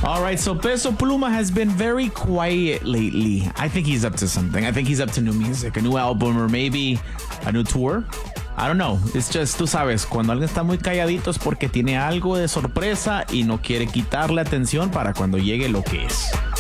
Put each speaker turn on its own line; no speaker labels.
All right, so Peso Pluma has been very quiet lately. I think he's up to something. I think he's up to new music, a new album, or maybe a new tour. I don't know. It's just, tú sabes, cuando alguien está muy calladito es porque tiene algo de sorpresa y no quiere quitarle atención para cuando llegue lo que es.